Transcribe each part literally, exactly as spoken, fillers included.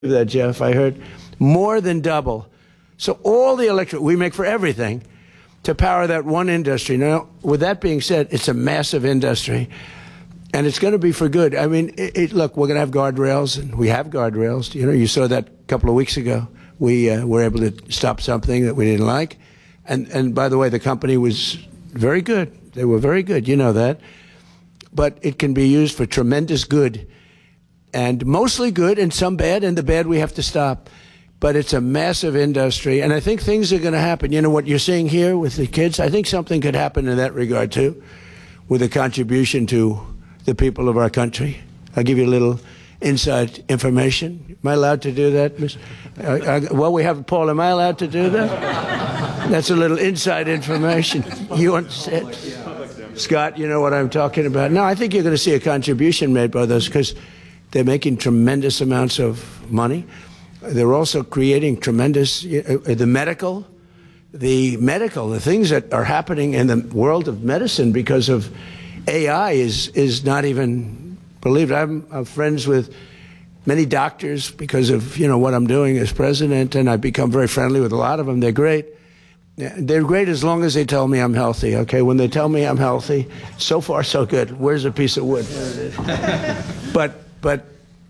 that, Jeff. I heard more than double. So all the electric we make for everything to power that one industry. Now, with that being said, it's a massive industry, and it's going to be for good. I mean, it, it, look, we're going to have guardrails, and we have guardrails. You know, you saw that a couple of weeks ago. We uh, were able to stop something that we didn't like. And, and by the way, the company was very good. They were very good. You know that. But it can be used for tremendous good, and mostly good and some bad, and the bad we have to stop. But it's a massive industry, and I think things are going to happen. You know what you're seeing here with the kids? I think something could happen in that regard, too, with a contribution to the people of our country. I'll give you a little inside information. Am I allowed to do that, Miss? Uh, uh, well, we have Paul. Am I allowed to do that? That's a little inside information. You understand? Scott, you know what I'm talking about. No, I think you're going to see a contribution made by those because they're making tremendous amounts of money. They're also creating tremendous, uh, the medical, the medical, the things that are happening in the world of medicine because of A I is is not even believed. I'm, I'm friends with many doctors because of, you know, what I'm doing as president, and I've become very friendly with a lot of them. They're great. They're great as long as they tell me I'm healthy, okay? When they tell me I'm healthy, so far so good. Where's a piece of wood? but, but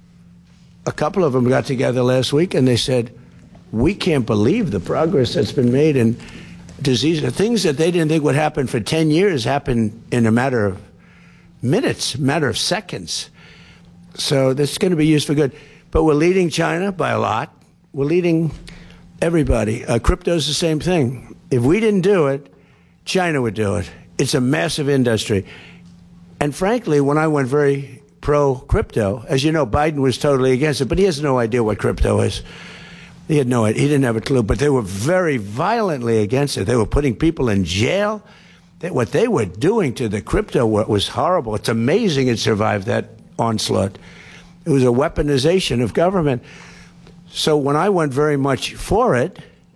a couple of them got together last week and they said, we can't believe the progress that's been made in disease. Things that they didn't think would happen for ten years happen in a matter of minutes, a matter of seconds. So that's going to be used for good. But we're leading China by a lot. We're leading everybody. Uh, crypto's the same thing. If we didn't do it, China would do it. It's a massive industry. And frankly, when I went very pro-crypto, as you know, Biden was totally against it, but he has no idea what crypto is. He had no idea. He didn't have a clue. But they were very violently against it. They were putting people in jail. They, what they were doing to the crypto was horrible. It's amazing it survived that onslaught. It was a weaponization of government. So when I went very much for it,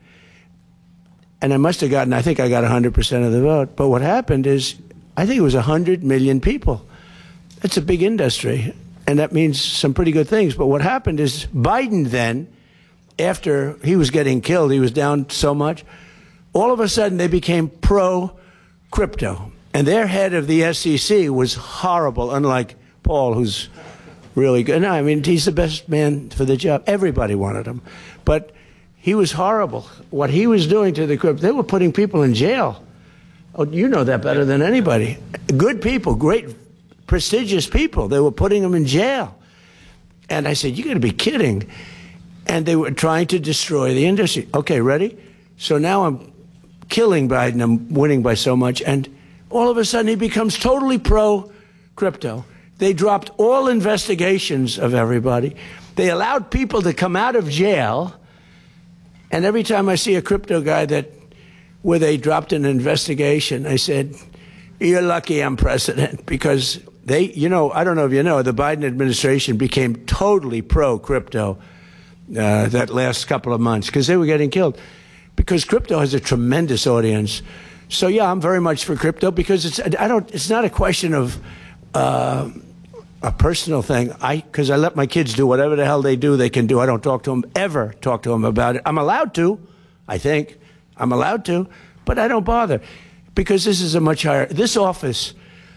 and I must have gotten, I think I got one hundred percent of the vote, but what happened is, I think it was one hundred million people. That's a big industry, and that means some pretty good things. But what happened is Biden then, after he was getting killed, he was down so much, all of a sudden they became pro-crypto. And their head of the S E C was horrible, unlike Paul, who's really good. No, I mean, he's the best man for the job. Everybody wanted him. But he was horrible. What he was doing to the crypto, they were putting people in jail. Oh, you know that better than anybody. Good people, great, prestigious people. They were putting them in jail. And I said, you got to be kidding. And they were trying to destroy the industry. Okay, ready? So now I'm killing Biden. I'm winning by so much. And all of a sudden he becomes totally pro-crypto. They dropped all investigations of everybody. They allowed people to come out of jail. And every time I see a crypto guy that where they dropped an investigation, I said, you're lucky I'm president, because they, you know, I don't know if you know, the Biden administration became totally pro-crypto uh, that last couple of months because they were getting killed. Because crypto has a tremendous audience. So, yeah, I'm very much for crypto because it's, I don't, it's not a question of uh, a personal thing. I, because I let my kids do whatever the hell they do, they can do. I don't talk to them, ever talk to them about it. I'm allowed to, I think. I'm allowed to, but I don't bother because this is a much higher, this office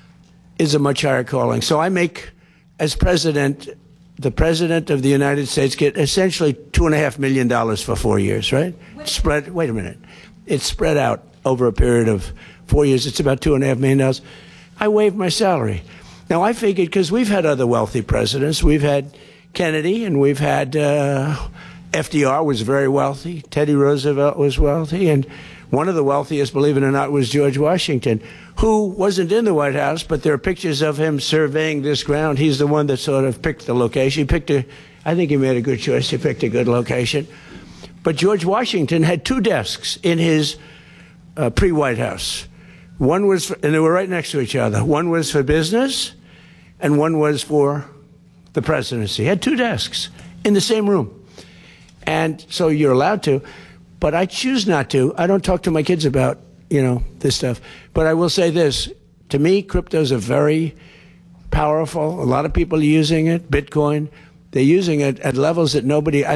is a much higher calling. So I make, as president, the president of the United States get essentially two and a half million dollars for four years, right? Spread, wait a minute. It's spread out over a period of four years. It's about two and a half million dollars. I waived my salary. Now, I figured, because we've had other wealthy presidents. We've had Kennedy, and we've had uh, F D R was very wealthy. Teddy Roosevelt was wealthy. And one of the wealthiest, believe it or not, was George Washington, who wasn't in the White House, but there are pictures of him surveying this ground. He's the one that sort of picked the location. He picked a, I think he made a good choice. He picked a good location. But George Washington had two desks in his uh, pre-White House. One was, for, and they were right next to each other. One was for business, and one was for the presidency. He had two desks in the same room. And so you're allowed to, but I choose not to. I don't talk to my kids about, you know, this stuff. But I will say this. To me, cryptos are very powerful. A lot of people are using it. Bitcoin. They're using it at levels that nobody.